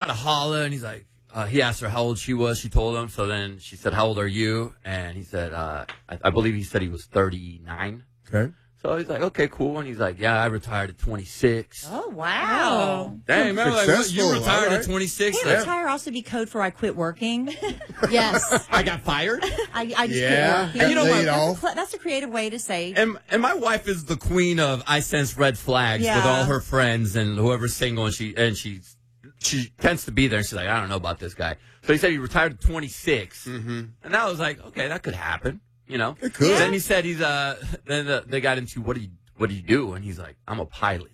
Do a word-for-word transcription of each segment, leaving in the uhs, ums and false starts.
kind of holler, and he's like, uh, he asked her how old she was. She told him. So then she said, how old are you? And he said, uh, I, I believe he said he was thirty-nine. Okay. So he's like, okay, cool. And he's like, yeah, I retired at twenty-six. Oh, wow. Dang, man, like, what, you Successful. retired All right. at twenty-six? Can Like, retire also be code for I quit working? Yes. I got fired. I, I just Yeah, quit working. got you know laid what? off. That's, a, cl- that's a creative way to say. And and my wife is the queen of I sense red flags Yeah. with all her friends and whoever's single, and she and she she tends to be there. And she's like, I don't know about this guy. So he said he retired at twenty-six, Mm-hmm. and I was like, okay, that could happen, you know. It could. Then he said he's uh. Then uh, they got into what do you what do you do, and he's like, I'm a pilot.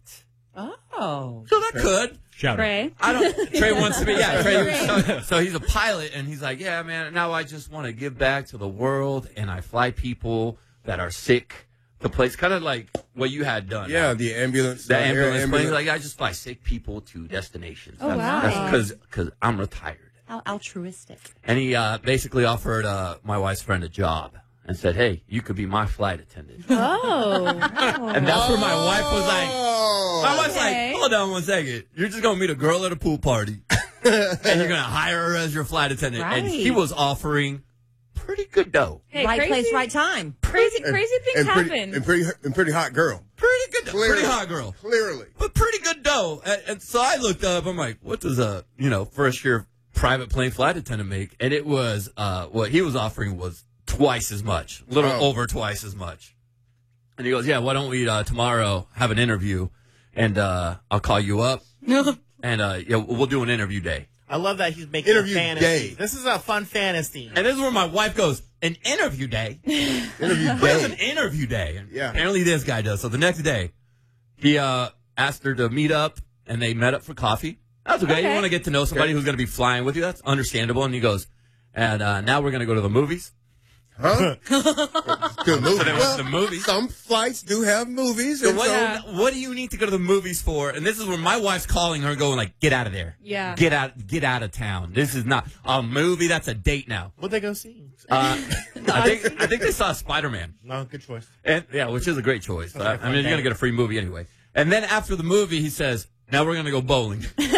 Oh. So that could. Shout Trey. I don't. Trey wants to be. Yeah, Trey. So, so he's a pilot, and he's like, yeah, man. Now I just want to give back to the world, and I fly people that are sick to place, kind of like what you had done. Yeah, the ambulance. The uh, air ambulance plane. Like I just fly sick people to destinations. Oh, wow. Because because I'm retired. How altruistic. And he uh, basically offered uh, my wife's friend a job and said, hey, you could be my flight attendant. Oh. And that's where my wife was like. Oh. My wife's Okay. like, hold on one second. You're just gonna meet a girl at a pool party, and you're gonna hire her as your flight attendant. And Right. he was offering pretty good dough. Hey, right crazy, place, right time. Crazy, crazy things and pretty, happen. And pretty, and pretty hot girl. Pretty good, dough. Clearly. Pretty hot girl, Clearly. but pretty good dough. And, and so I looked up. I'm like, what does a you know first year private plane flight attendant make? And it was uh, what he was offering was twice as much, a little Oh. over twice as much. And he goes, yeah, why don't we uh, tomorrow have an interview, and uh, I'll call you up, and uh, yeah, we'll do an interview day. I love that he's making Interview a fantasy. day. This is a fun fantasy. And this is where my wife goes, an interview day? Interview What's an day. interview day? And Yeah. apparently this guy does. So the next day, he uh, asked her to meet up, and they met up for coffee. That's okay. You Okay. want to get to know somebody who's going to be flying with you. That's understandable. And he goes, and uh, now we're going to go to the movies. Huh? Good movie. So they went to the movies. Some flights do have movies. So and what, Yeah. what do you need to go to the movies for? And this is where my wife's calling her going like, get out of there. Yeah. Get out, get out of town. This is not a movie. That's a date now. What'd they go see? Uh, I think I think they saw Spider-Man. No, good choice. And, yeah, which is a great choice. Sounds like a I fun mean, you're day. going to get a free movie anyway. And then after the movie, he says, now we're going to go bowling. He's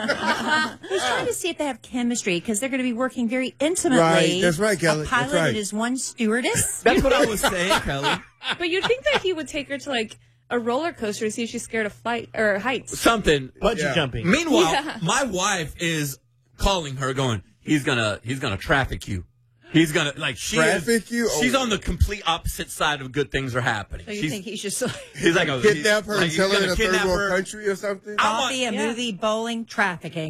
trying to see if they have chemistry because they're going to be working very intimately. Right, that's right, Kelly. A pilot That's right. and his one stewardess. That's what I was saying, Kelly. But you'd think that he would take her to like a roller coaster to see if she's scared of flight or heights. Something. Bungee Yeah. jumping. Meanwhile, Yeah. my wife is calling her going, he's going to he's gonna traffic you. He's going to, like, she Traffic is, you? Oh. She's on the complete opposite side of good things are happening. So you She's, think he's just he's like, a, Kidnap her like, and he's sell her gonna in a third kidnap world her. country or something? I want- coffee, a Yeah. movie, bowling, trafficking.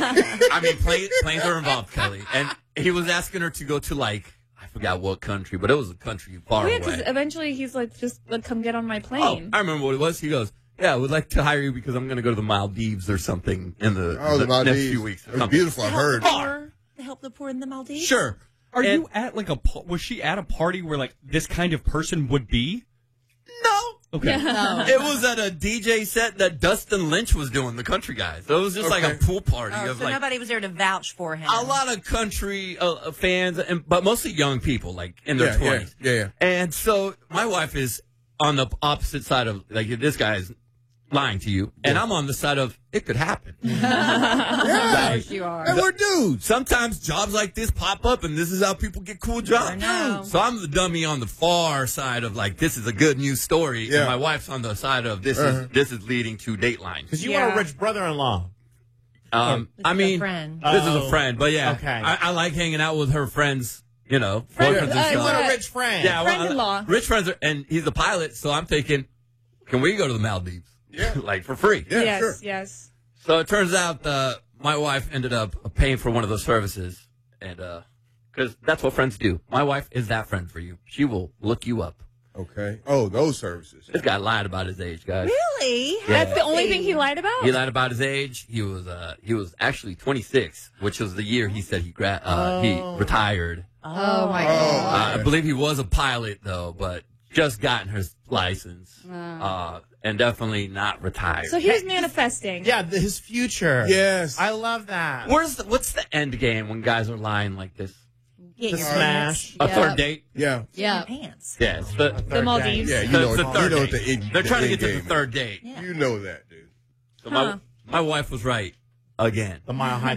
I mean, plane, planes are involved, Kelly. And he was asking her to go to, like, I forgot what country, but it was a country far Oh, yeah, because away. eventually he's like, just like, come get on my Oh, plane. I remember what it was. He goes, yeah, I would like to hire you because I'm going to go to the Maldives or something in the, Oh, the the next Maldives. few weeks. or It was something. beautiful, I heard. Poor, to help the poor in the Maldives. Sure. Are And- you at like a pa- was she at a party where like this kind of person would be? No. Okay. No. It was at a D J set that Dustin Lynch was doing, the country guy. So it was just like a Okay. pool party Oh, of so like nobody was there to vouch for him. a lot of country uh, fans, and but mostly young people, like in their Yeah, yeah, twenties. yeah, yeah. And so my wife is on the opposite side of like this guy is lying to you, and I'm on the side of it could happen. Yeah. you are. And we're dudes. Sometimes jobs like this pop up, and this is how people get cool jobs. I know. So I'm the dummy on the far side of like this is a good news story, Yeah. and my wife's on the side of this Uh-huh. is this is leading to Dateline. Because you Yeah. want a rich brother-in-law. Um, This I is a mean, friend. this is a Oh, friend, but yeah, okay. I, I like hanging out with her friends. You know, Friend- boyfriends and uh, You stuff. want what? a rich friend. Yeah, well, Friend-in-law. Rich friends, are, and he's a pilot, so I'm thinking, can we go to the Maldives? Yeah. like for free. Yeah, yes, sure. yes. So it turns out uh, my wife ended up paying for one of those services, and because that's what friends do. My wife is that friend for you. She will look you up. Okay. Oh, those services. This guy lied about his age, guys. Really? Yeah. That's the only thing he lied about? He lied about his age. He was uh, he was actually twenty-six, which was the year he said he gra- uh, he retired. Oh, my Oh, God. Uh, I believe he was a pilot though, but just gotten his license, uh, and definitely not retired. So he was manifesting. Yeah, the, his future. Yes. I love that. Where's the, what's the end game when guys are lying like this? Get The your smash. A Yeah. third date? Yeah. Yeah. pants. Yeah, it's the, The Maldives. Yeah, you the, know, the you third know date. what the end- They're the trying to end get to the game third date. Yeah. You know that, dude. So Huh. my my wife was right again. The Mile High